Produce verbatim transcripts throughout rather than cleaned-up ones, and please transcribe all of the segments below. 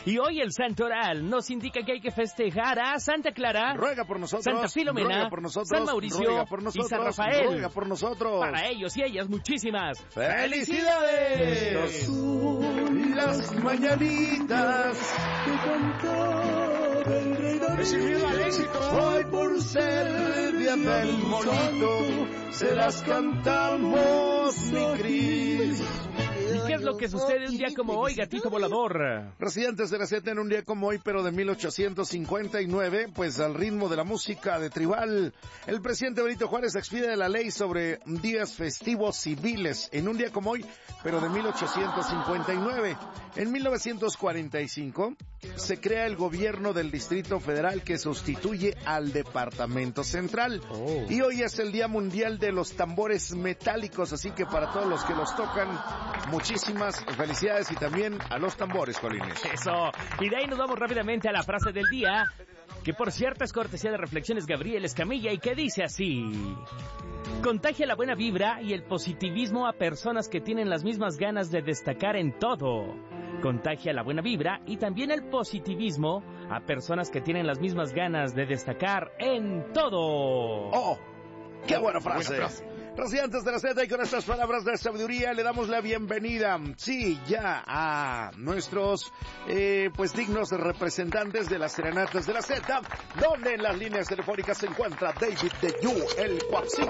Y hoy el Santo Oral nos indica que hay que festejar a Santa Clara, ruega por nosotros, Santa Filomena, ruega por nosotros, San Mauricio ruega por nosotros, y San Rafael. Ruega por nosotros. Para ellos y ellas, muchísimas ¡felicidades! Las mañanitas que cantaba el rey David. Es el miedo al éxito. Hoy por ser el día del molito, se las cantamos, mi Cris. ¿Y qué es lo que sucede un día como hoy, gatito volador? Residentes de la Z en un día como hoy, pero de mil ochocientos cincuenta y nueve, pues al ritmo de la música de tribal, el presidente Benito Juárez expide la ley sobre días festivos civiles en un día como hoy, pero de mil ochocientos cincuenta y nueve. En mil novecientos cuarenta y cinco se crea el gobierno del Distrito Federal que sustituye al Departamento Central. Oh. Y hoy es el Día Mundial de los Tambores Metálicos, así que para todos los que los tocan, muchísimas felicidades y también a los tambores, Colines. Eso. Y de ahí nos vamos rápidamente a la frase del día, que por cierto es cortesía de Reflexiones Gabriel Escamilla y que dice así: contagia la buena vibra y el positivismo a personas que tienen las mismas ganas de destacar en todo. Contagia la buena vibra y también el positivismo a personas que tienen las mismas ganas de destacar en todo. ¡Oh! ¡Qué buena frase! Buena frase. Residentes de la Z, y con estas palabras de sabiduría le damos la bienvenida, sí, ya a nuestros, eh, pues dignos representantes de las serenatas de la Z, donde en las líneas telefónicas se encuentra David de Yu, el Cuaxín.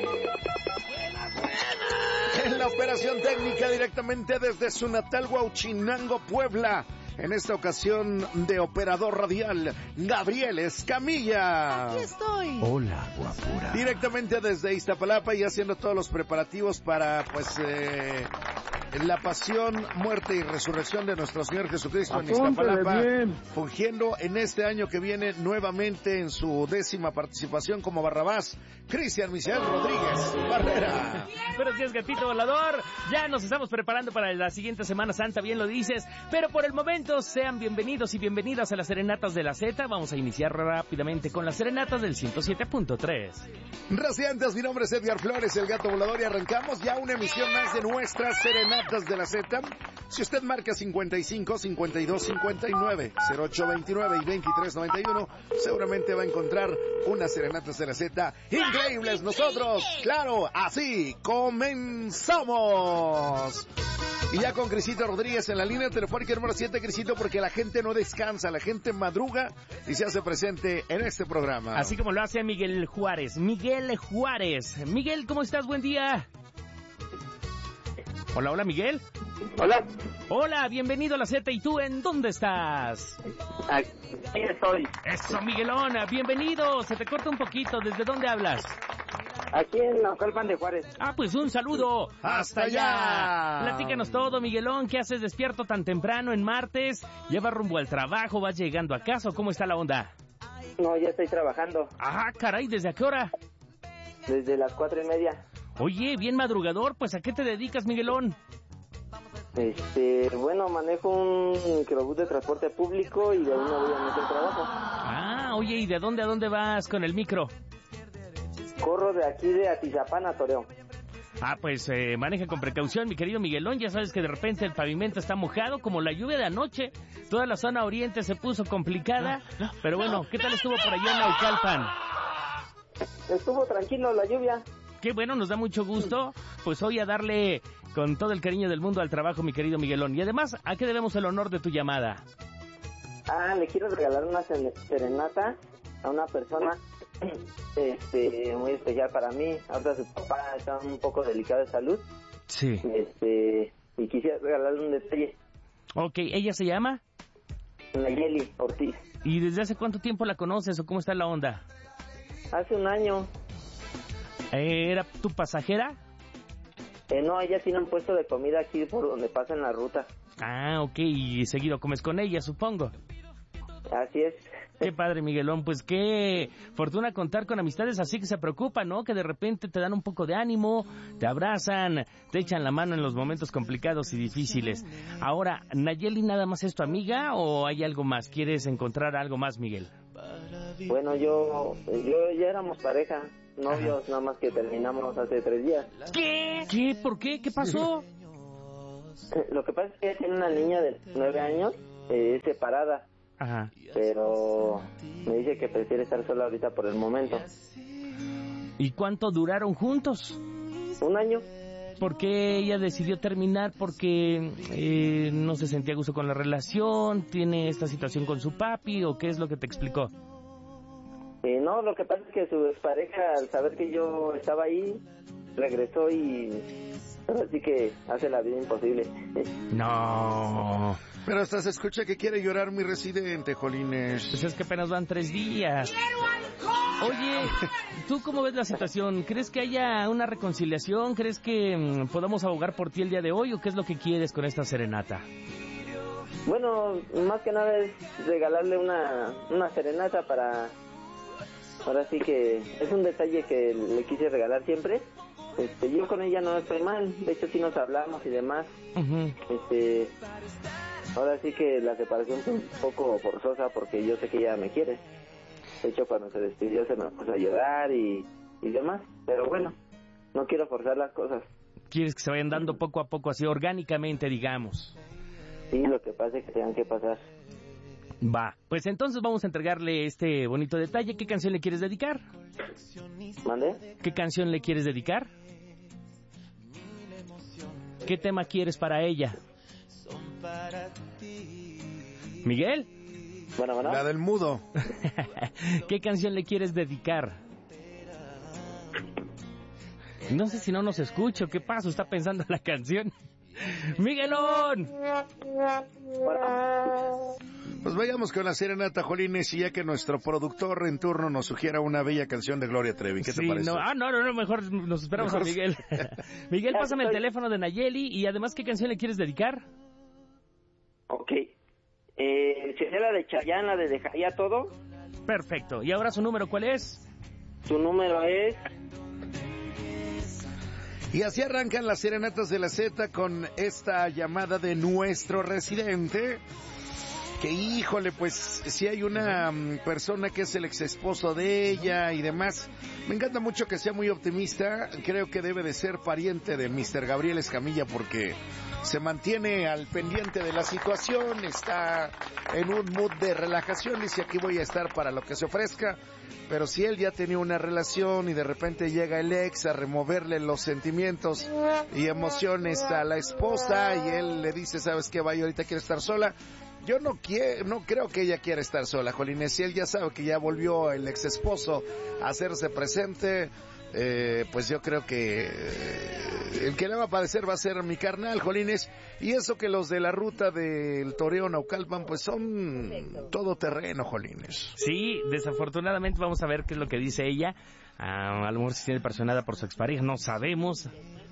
En la operación técnica directamente desde su natal Huauchinango, Puebla. En esta ocasión de operador radial, Gabriel Escamilla. Aquí estoy. Hola, guapura. Directamente desde Iztapalapa y haciendo todos los preparativos para, pues, eh, la pasión, muerte y resurrección de nuestro Señor Jesucristo en Iztapalapa, bien. Fungiendo en este año que viene nuevamente en su décima participación como Barrabás, Cristian Misael Rodríguez Barrera. Buenos días, gatito volador. Ya nos estamos preparando para la siguiente Semana Santa, bien lo dices, pero por el momento sean bienvenidos y bienvenidas a las Serenatas de la Z. Vamos a iniciar rápidamente con las Serenatas del ciento siete punto tres. Residentes, mi nombre es Edgar Flores, el gato volador, y arrancamos ya una emisión más de nuestras Serenatas de la Z. Si usted marca cincuenta y cinco, cincuenta y dos, cincuenta y nueve, cero ocho veintinueve y veintitrés noventa y uno, seguramente va a encontrar unas Serenatas de la Z increíbles. Nosotros, claro, así comenzamos. Y ya con Crisito Rodríguez en la línea telefónica número siete, Crisito, porque la gente no descansa, la gente madruga y se hace presente en este programa. Así como lo hace Miguel Juárez. Miguel Juárez. Miguel, ¿cómo estás? Buen día. Hola, hola, Miguel. Hola. Hola, bienvenido a la Z. ¿Y tú en dónde estás? Aquí estoy. Eso, Miguelón, bienvenido. Se te corta un poquito. ¿Desde dónde hablas? Aquí en Naucalpan de Juárez. Ah, pues un saludo. ¡Hasta allá! Platícanos todo, Miguelón. ¿Qué haces despierto tan temprano en martes? ¿Llevas rumbo al trabajo? ¿Vas llegando a casa o cómo está la onda? No, ya estoy trabajando. Ah, caray, ¿desde a qué hora? Desde las cuatro y media. Oye, bien madrugador. Pues, ¿a qué te dedicas, Miguelón? Este, bueno, manejo un microbús de transporte público y de ahí me voy a meter trabajo. Ah, oye, ¿y de dónde a dónde vas con el micro? Corro de aquí de Atizapán a Torreón. Ah, pues eh, maneja con precaución, mi querido Miguelón. Ya sabes que de repente el pavimento está mojado, como la lluvia de anoche. Toda la zona oriente se puso complicada. Pero bueno, ¿qué tal estuvo por allá en Naucalpan? Estuvo tranquilo la lluvia. Qué bueno, nos da mucho gusto. Pues hoy a darle con todo el cariño del mundo al trabajo, mi querido Miguelón. Y además, ¿a qué debemos el honor de tu llamada? Ah, le quiero regalar una serenata a una persona este muy especial para mí. Ahora su papá está un poco delicado de salud. Sí. Este, y quisiera regalarle un detalle. Ok, ¿ella se llama? Nayeli Ortiz. ¿Y desde hace cuánto tiempo la conoces o cómo está la onda? Hace un año. Eh, ¿Era tu pasajera? Eh, no, ella tiene un puesto de comida aquí por donde pasa en la ruta. Ah, ok, y seguido comes con ella, supongo. Así es. Qué padre, Miguelón, pues qué fortuna contar con amistades así que se preocupan, ¿no? Que de repente te dan un poco de ánimo, te abrazan, te echan la mano en los momentos complicados y difíciles. Ahora, ¿Nayeli nada más es tu amiga o hay algo más? ¿Quieres encontrar algo más, Miguel? Bueno, yo, yo ya éramos pareja, novios, Ajá. Nada más que terminamos hace tres días. ¿Qué? ¿Qué? ¿Por qué? ¿Qué pasó? Lo que pasa es que ella tiene una niña de nueve años eh, es separada. Ajá. Pero me dice que prefiere estar sola ahorita por el momento. ¿Y cuánto duraron juntos? Un año. ¿Por qué ella decidió terminar? ¿Porque eh, no se sentía a gusto con la relación? ¿Tiene esta situación con su papi? ¿O qué es lo que te explicó? Eh, no, lo que pasa es que su expareja, al saber que yo estaba ahí, regresó y así que hace la vida imposible. No. Pero hasta se escucha que quiere llorar mi residente, Jolines. Pues es que apenas van tres días. Oye, ¿tú cómo ves la situación? ¿Crees que haya una reconciliación? ¿Crees que mmm, podamos abogar por ti el día de hoy? ¿O qué es lo que quieres con esta serenata? Bueno, más que nada es regalarle una, una serenata para... Ahora sí que es un detalle que le quise regalar siempre. Este, yo con ella no estoy mal, de hecho sí nos hablamos y demás. Uh-huh. Este, ahora sí que la separación fue un poco forzosa porque yo sé que ella me quiere. De hecho, cuando se despidió se me puso a llorar y, y demás. Pero bueno, no quiero forzar las cosas. ¿Quieres que se vayan dando poco a poco, así orgánicamente, digamos? Sí, lo que pasa es que tengan que pasar. Va, pues entonces vamos a entregarle este bonito detalle. ¿Qué canción le quieres dedicar? ¿Mande? ¿Qué canción le quieres dedicar? ¿Qué tema quieres para ella? ¿Miguel? Bueno, bueno. La del mudo. ¿Qué canción le quieres dedicar? No sé si no nos escucho. ¿Qué pasa? ¿Está pensando en la canción? ¡Miguelón! Pues vayamos con la serenata, Jolines, y ya que nuestro productor en turno nos sugiera una bella canción de Gloria Trevi. ¿Qué sí, te parece? No, ah, no, no, no, mejor nos esperamos mejor... a Miguel. Miguel, pásame el teléfono de Nayeli y además, ¿qué canción le quieres dedicar? Ok. Eh, ¿sería la de Chayanne, la de Dejaría Todo? Perfecto. ¿Y ahora su número cuál es? Su número es... Y así arrancan las serenatas de la Z con esta llamada de nuestro residente. Que híjole, pues si hay una um, persona que es el ex esposo de ella y demás, me encanta mucho que sea muy optimista. Creo que debe de ser pariente de mister Gabriel Escamilla porque se mantiene al pendiente de la situación, está en un mood de relajación, dice aquí voy a estar para lo que se ofrezca. Pero si él ya tenía una relación y de repente llega el ex a removerle los sentimientos y emociones a la esposa y él le dice, ¿sabes qué? Vaya, ahorita quiere estar sola. Yo no quiero, no creo que ella quiera estar sola, Jolines. Si él ya sabe que ya volvió el ex esposo a hacerse presente, eh, pues yo creo que eh, el que le va a padecer va a ser mi carnal, Jolines. Y eso que los de la ruta del Toreo Naucalpan, pues son todo terreno, Jolines. Sí, desafortunadamente vamos a ver qué es lo que dice ella. Ah, a lo mejor se siente personada por su expareja, no sabemos.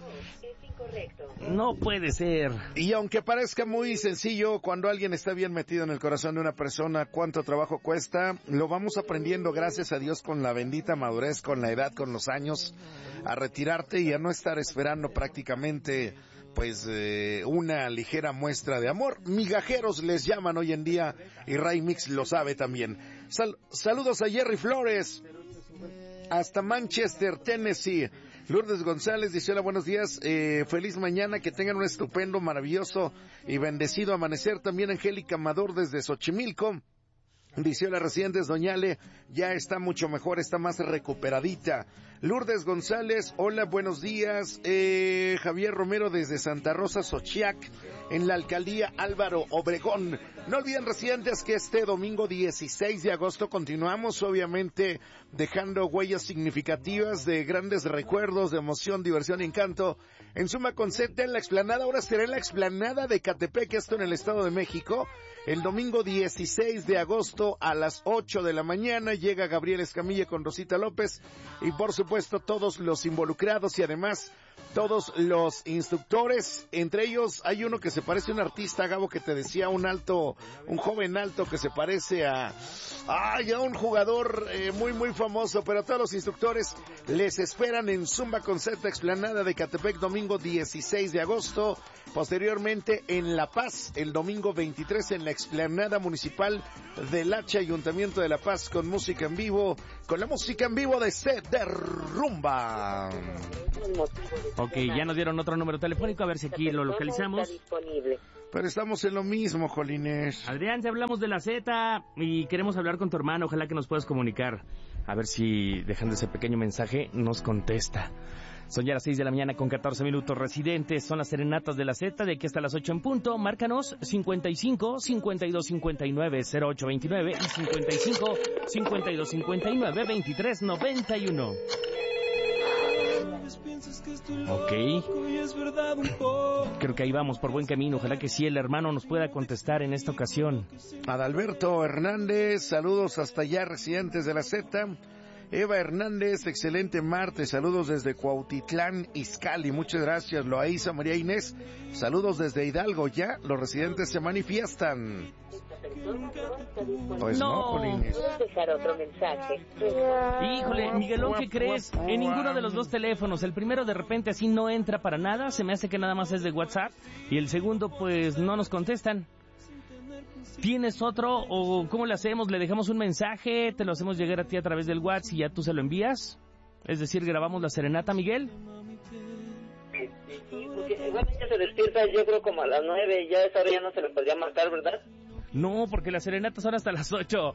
No puede ser. Y aunque parezca muy sencillo, cuando alguien está bien metido en el corazón de una persona, cuánto trabajo cuesta, lo vamos aprendiendo, gracias a Dios, con la bendita madurez, con la edad, con los años, a retirarte y a no estar esperando prácticamente, pues, eh, una ligera muestra de amor. Migajeros les llaman hoy en día, y Ray Mix lo sabe también. Sal- saludos a Jerry Flores, hasta Manchester, Tennessee. Lourdes González dice, hola, buenos días, eh, feliz mañana, que tengan un estupendo, maravilloso y bendecido amanecer. También Angélica Amador desde Xochimilco. Dice, hola, residentes, Doñale, ya está mucho mejor, está más recuperadita. Lourdes González, hola, buenos días. Eh, Javier Romero desde Santa Rosa, Xochiac, en la alcaldía Álvaro Obregón. No olviden, residentes, que este domingo dieciséis de agosto continuamos, obviamente, dejando huellas significativas de grandes recuerdos, de emoción, diversión y encanto. En Suma Concepta, en la explanada, ahora estará en la explanada de Catepec, esto en el Estado de México. El domingo dieciséis de agosto a las ocho de la mañana llega Gabriel Escamilla con Rosita López y por supuesto todos los involucrados y además todos los instructores. Entre ellos hay uno que se parece a un artista, Gabo, que te decía, un alto, un joven alto que se parece a, ay, a un jugador eh, muy muy famoso, pero todos los instructores les esperan en Zumba Concepta, explanada de Catepec, domingo dieciséis de agosto. Posteriormente en La Paz, el domingo veintitrés en la explanada municipal del H, Ayuntamiento de La Paz, con música en vivo, con la música en vivo de Se Derrumba. Ok, ya nos dieron otro número telefónico, a ver si aquí lo localizamos. Pero estamos en lo mismo, Jolines. Adrián, si hablamos de la Z y queremos hablar con tu hermano, ojalá que nos puedas comunicar. A ver si, dejando ese pequeño mensaje, nos contesta. Son ya las seis de la mañana con catorce minutos. Residentes, son las serenatas de la Z, de aquí hasta las ocho en punto. Márcanos cincuenta y cinco, cincuenta y dos cincuenta y nueve, cero ocho veintinueve y cincuenta y cinco, cincuenta y dos cincuenta y nueve, veintitrés noventa y uno. Ok. Creo que ahí vamos por buen camino. Ojalá que sí el hermano nos pueda contestar en esta ocasión. Adalberto Hernández, saludos hasta allá, residentes de la Z. Eva Hernández, excelente martes, saludos desde Cuautitlán, Izcalli, muchas gracias. Loaiza María Inés, saludos desde Hidalgo, ya los residentes se manifiestan. Pues no, Polines. ¿Puedes dejar otro mensaje? Híjole, Miguelón, ¿qué crees? En ninguno de los dos teléfonos. El primero de repente así no entra para nada, se me hace que nada más es de WhatsApp. Y el segundo, pues no nos contestan. ¿Tienes otro o cómo le hacemos? ¿Le dejamos un mensaje? ¿Te lo hacemos llegar a ti a través del WhatsApp y ya tú se lo envías? Es decir, ¿grabamos la serenata, Miguel? Sí, porque igualmente se despierta yo creo como a las nueve, ya a esa hora ya no se le podría marcar, ¿verdad? No, porque las serenatas son hasta las ocho.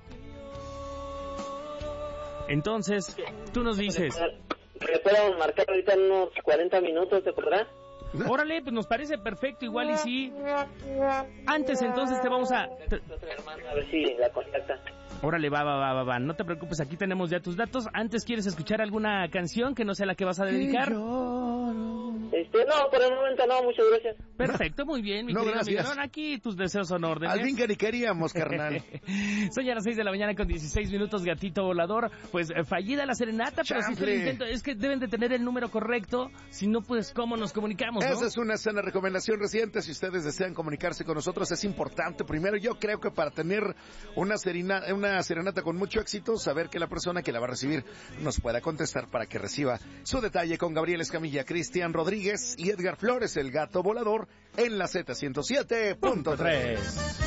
Entonces, tú nos dices... ¿Le podemos marcar ahorita en unos cuarenta minutos, te podrá? Órale, pues nos parece perfecto, igual y sí. Antes entonces te vamos a... te- A ver si la contacta. Órale, va, va, va, va, va. No te preocupes, aquí tenemos ya tus datos. Antes, ¿quieres escuchar alguna canción que no sea la que vas a dedicar? Este, no, por el momento no, muchas gracias. Perfecto, muy bien, mi No, querido gracias. Miguelón. Aquí tus deseos son órdenes. Al fin que ni queríamos, carnal. Son ya las seis de la mañana con dieciséis minutos, gatito volador. Pues eh, fallida la serenata, pero sí te lo Chanfle. intento. Es que deben de tener el número correcto. Si no, pues, ¿cómo nos comunicamos, no? Esa es una sana recomendación reciente. Si ustedes desean comunicarse con nosotros, es importante. Primero, yo creo que para tener una, serina, una serenata con mucho éxito, saber que la persona que la va a recibir nos pueda contestar para que reciba su detalle con Gabriel Escamilla, Cristian Rodríguez y Edgar Flores, el gato volador, en la Z ciento siete punto tres.